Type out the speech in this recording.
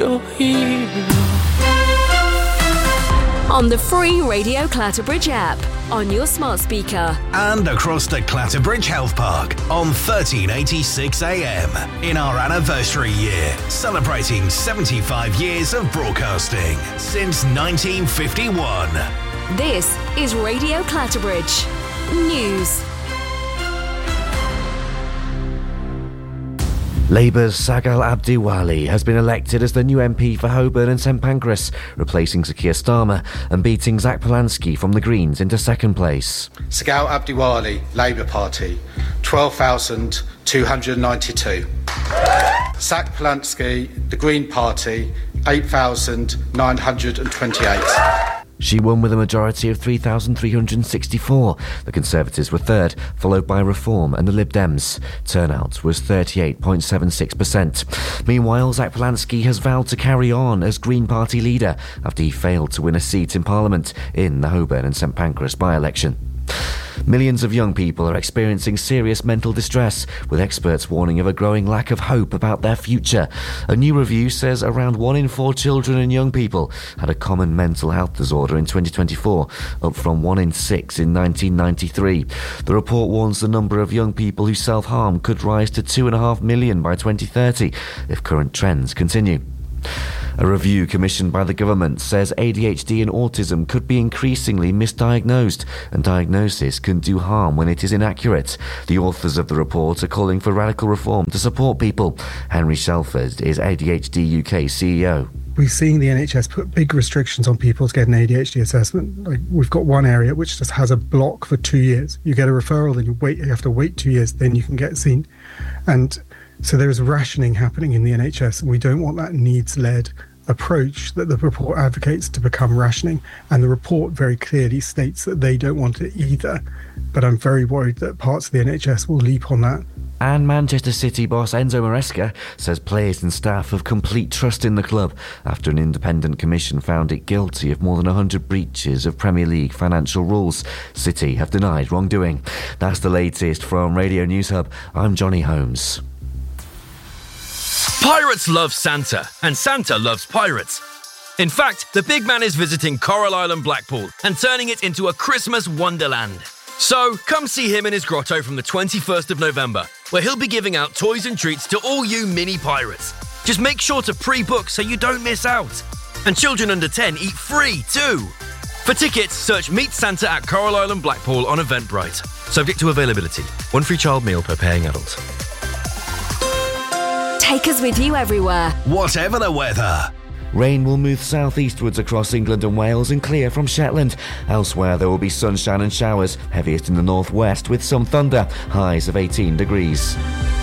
your hero. On the free Radio Clatterbridge app, on your smart speaker. And across the Clatterbridge Health Park on 1386 AM in our anniversary year, celebrating 75 years of broadcasting since 1951. This is Radio Clatterbridge News. Labour's Sagal Abdiwali has been elected as the new MP for Holborn and St Pancras, replacing Sir Keir Starmer and beating Zach Polanski from the Greens into second place. Sagal Abdiwali, Labour Party, 12,292. Zach Polanski, the Green Party, 8,928. She won with a majority of 3,364. The Conservatives were third, followed by Reform and the Lib Dems. Turnout was 38.76%. Meanwhile, Zach Polanski has vowed to carry on as Green Party leader after he failed to win a seat in Parliament in the Holborn and St Pancras by-election. Millions of young people are experiencing serious mental distress, with experts warning of a growing lack of hope about their future. A new review says around 1 in 4 children and young people had a common mental health disorder in 2024, up from 1 in 6 in 1993. The report warns the number of young people who self-harm could rise to 2.5 million by 2030 if current trends continue. A review commissioned by the government says ADHD and autism could be increasingly misdiagnosed, and diagnosis can do harm when it is inaccurate. The authors of the report are calling for radical reform to support people. Henry Shelford is ADHD UK CEO. We're seeing the NHS put big restrictions on people to get an ADHD assessment. Like, we've got one area which just has a block for 2 years. You get a referral, then you have to wait 2 years, then you can get seen. And so there is rationing happening in the NHS, and we don't want that needs-led approach that the report advocates to become rationing. And the report very clearly states that they don't want it either. But I'm very worried that parts of the NHS will leap on that. And Manchester City boss Enzo Maresca says players and staff have complete trust in the club after an independent commission found it guilty of more than 100 breaches of Premier League financial rules. City have denied wrongdoing. That's the latest from Radio News Hub. I'm Johnny Holmes. Pirates love Santa, and Santa loves pirates. In fact, the big man is visiting Coral Island Blackpool and turning it into a Christmas wonderland. So, come see him in his grotto from the 21st of November, where he'll be giving out toys and treats to all you mini pirates. Just make sure to pre-book so you don't miss out. And children under 10 eat free too. For tickets, search Meet Santa at Coral Island Blackpool on Eventbrite. Subject to availability. One free child meal per paying adult. Take us with you everywhere. Whatever the weather. Rain will move southeastwards across England and Wales and clear from Shetland. Elsewhere there will be sunshine and showers, heaviest in the northwest with some thunder, highs of 18 degrees.